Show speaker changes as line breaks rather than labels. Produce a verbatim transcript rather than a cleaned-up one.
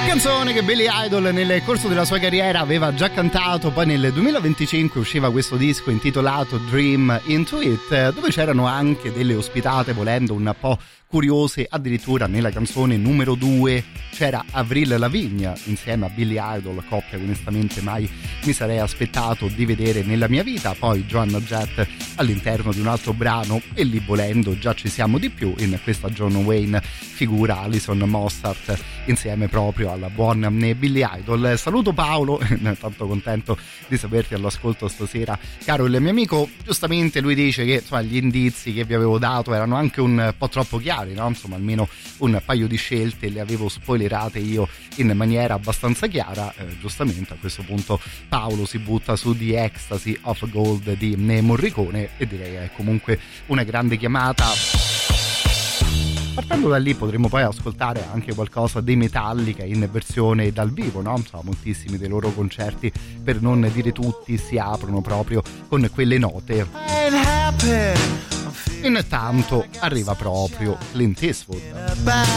Canzone che Billy Idol nel corso della sua carriera aveva già cantato, poi nel duemilaventicinque usciva questo disco intitolato Dream Into It, dove c'erano anche delle ospitate, volendo un po' curiose. Addirittura nella canzone numero due c'era Avril Lavigne insieme a Billy Idol, coppia che onestamente mai mi sarei aspettato di vedere nella mia vita. Poi Joan Jett all'interno di un altro brano, e lì volendo già ci siamo di più. In questa John Wayne figura Alison Mostert insieme proprio alla buona Billy Idol. Saluto Paolo, tanto contento di saperti all'ascolto stasera, caro il mio amico. Giustamente lui dice che insomma, gli indizi che vi avevo dato erano anche un po' troppo chiari, no? Insomma, almeno un paio di scelte le avevo spoilerate io in maniera abbastanza chiara. Eh, giustamente a questo punto Paolo si butta su The Ecstasy of Gold di Morricone, e direi è comunque una grande chiamata. Partendo da lì potremmo poi ascoltare anche qualcosa dei Metallica in versione dal vivo, no? Insomma, moltissimi dei loro concerti, per non dire tutti, si aprono proprio con quelle note. Intanto arriva proprio Clint Eastwood.